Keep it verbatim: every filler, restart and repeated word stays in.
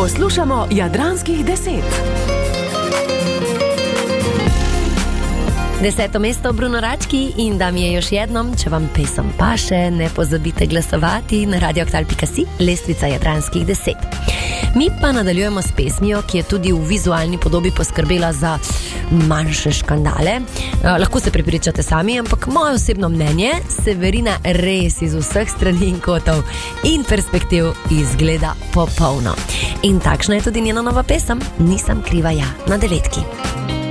Poslušamo Jadranskih deset. Deseto mesto Bruno Rački in da mi je još jednom, če vam pesem paše, ne pozabite glasovati na radio aktual pika si, lestvica Jadranskih deset. Mi pa nadaljujemo s pesmijo, ki je tudi v vizualni podobi poskrbela za manjše škandale. Eh, lahko se prepričate sami, ampak moje osebno mnenje, Severina res iz vseh strani in kotov in perspektiv izgleda popolno. In takšna je tudi njena nova pesem, Nisem kriva ja, na devetki.